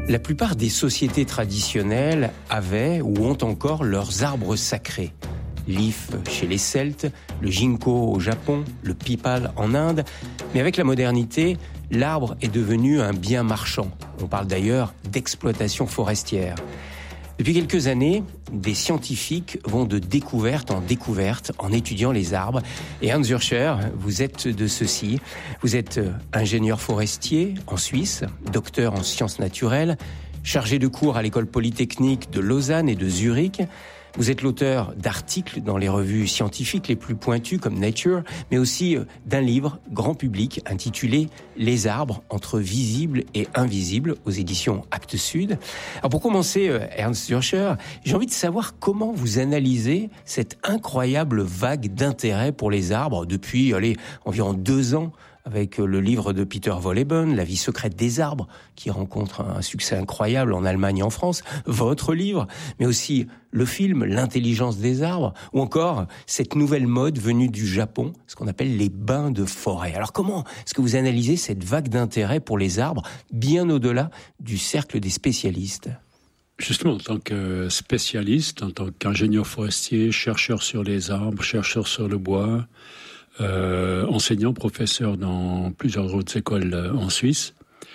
La plupart des sociétés traditionnelles avaient ou ont encore leurs arbres sacrés. L'if chez les Celtes, le ginkgo au Japon, le pipal en Inde. Mais avec la modernité, l'arbre est devenu un bien marchand. On parle d'ailleurs d'exploitation forestière. Depuis quelques années, des scientifiques vont de découverte en découverte en étudiant les arbres. Et Ernst Zürcher, vous êtes de ceux-ci. Vous êtes ingénieur forestier en Suisse, docteur en sciences naturelles, chargé de cours à l'école polytechnique de Lausanne et de Zurich. Vous êtes l'auteur d'articles dans les revues scientifiques les plus pointues comme Nature, mais aussi d'un livre grand public intitulé « Les arbres entre visibles et invisibles » aux éditions Actes Sud. Alors pour commencer, Ernst Zürcher, j'ai envie de savoir comment vous analysez cette incroyable vague d'intérêt pour les arbres depuis environ 2 ans, avec le livre de Peter Wohlleben, La vie secrète des arbres, qui rencontre un succès incroyable en Allemagne et en France, votre livre, mais aussi le film L'intelligence des arbres, ou encore cette nouvelle mode venue du Japon, ce qu'on appelle les bains de forêt. Alors comment est-ce que vous analysez cette vague d'intérêt pour les arbres, bien au-delà du cercle des spécialistes ? Justement, en tant que spécialiste, en tant qu'ingénieur forestier, chercheur sur les arbres, chercheur sur le bois, enseignant, professeur dans plusieurs autres écoles en Suisse,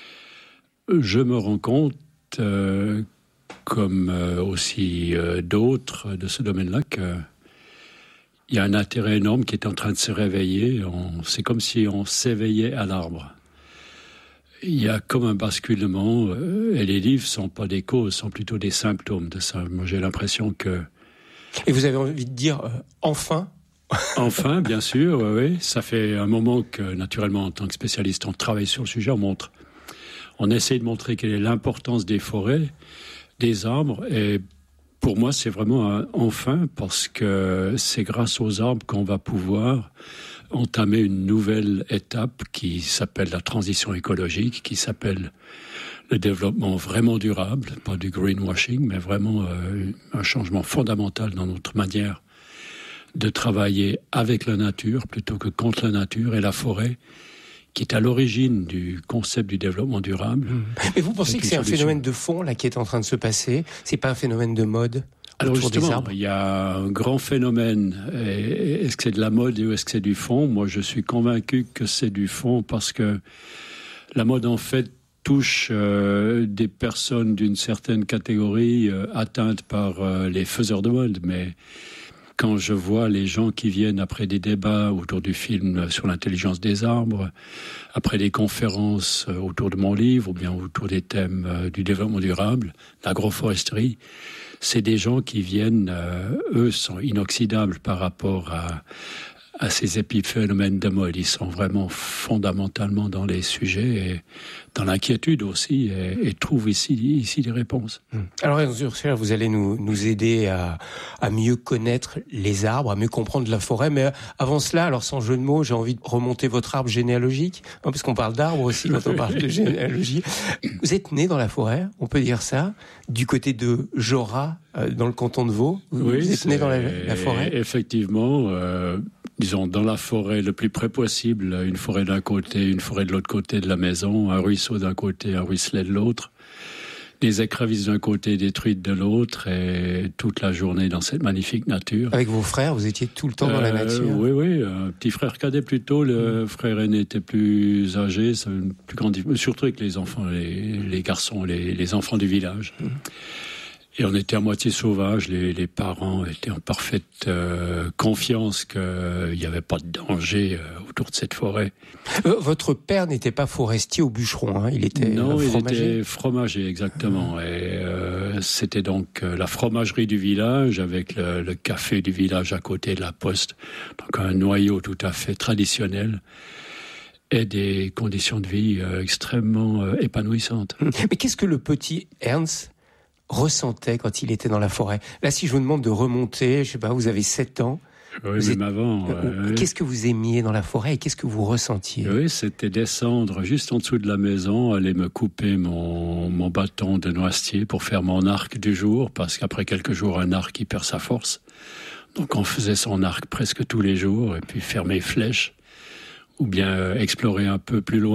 je me rends compte, comme aussi d'autres de ce domaine-là, qu'il y a un intérêt énorme qui est en train de se réveiller. C'est comme si on s'éveillait à l'arbre. Il y a comme un basculement, et les livres ne sont pas des causes, sont plutôt des symptômes de ça. Moi, j'ai l'impression que... Et vous avez envie de dire « enfin » ? Enfin, bien sûr, oui. Ça fait un moment que, naturellement, en tant que spécialiste, on travaille sur le sujet, on essaie de montrer quelle est l'importance des forêts, des arbres, et pour moi, c'est vraiment un enfin, parce que c'est grâce aux arbres qu'on va pouvoir entamer une nouvelle étape qui s'appelle la transition écologique, qui s'appelle le développement vraiment durable, pas du greenwashing, mais vraiment un changement fondamental dans notre manière de travailler avec la nature plutôt que contre la nature, et la forêt qui est à l'origine du concept du développement durable. Mais vous pensez que c'est un phénomène de fond là qui est en train de se passer ? C'est pas un phénomène de mode ? Alors justement, il y a un grand phénomène. Est-ce que c'est de la mode ou est-ce que c'est du fond ? Moi, je suis convaincu que c'est du fond parce que la mode, en fait, touche des personnes d'une certaine catégorie atteintes par les faiseurs de mode, mais quand je vois les gens qui viennent après des débats autour du film sur l'intelligence des arbres, après des conférences autour de mon livre, ou bien autour des thèmes du développement durable, l'agroforesterie, c'est des gens qui viennent, eux, sont inoxydables par rapport à ces épiphénomènes de mode. Ils sont vraiment fondamentalement dans les sujets et dans l'inquiétude aussi, et trouvent ici des réponses. Alors, Zürcher, vous allez nous aider à mieux connaître les arbres, à mieux comprendre la forêt. Mais avant cela, alors sans jeu de mots, j'ai envie de remonter votre arbre généalogique, parce qu'on parle d'arbres aussi quand on parle de généalogie. Vous êtes né dans la forêt, on peut dire ça, du côté de Jorat, dans le canton de Vaud. Vous êtes né dans la forêt ? Effectivement. Disons, dans la forêt le plus près possible, une forêt d'un côté, une forêt de l'autre côté de la maison, un ruisseau d'un côté, un ruisselet de l'autre, des écrevisses d'un côté, détruites de l'autre, et toute la journée dans cette magnifique nature. Avec vos frères, vous étiez tout le temps dans la nature ? Oui, un petit frère cadet plutôt, le frère aîné était plus âgé, c'est une plus grande... surtout avec les enfants, les garçons, les enfants du village. Et on était à moitié sauvages, les parents étaient en parfaite confiance qu'il n'y avait pas de danger autour de cette forêt. Votre père n'était pas forestier ou bûcheron, il était fromager ? Non, il était fromager, exactement. Et c'était donc la fromagerie du village avec le café du village à côté de la poste. Donc un noyau tout à fait traditionnel et des conditions de vie extrêmement épanouissantes. Mais qu'est-ce que le petit Ernst ressentait quand il était dans la forêt ? Là, si je vous demande de remonter, je sais pas, vous avez 7 ans. Oui, même avant. Qu'est-ce que vous aimiez dans la forêt et qu'est-ce que vous ressentiez ? Oui, c'était descendre juste en dessous de la maison, aller me couper mon bâton de noisetier pour faire mon arc du jour, parce qu'après quelques jours, un arc, il perd sa force. Donc on faisait son arc presque tous les jours, et puis faire mes flèches, ou bien explorer un peu plus loin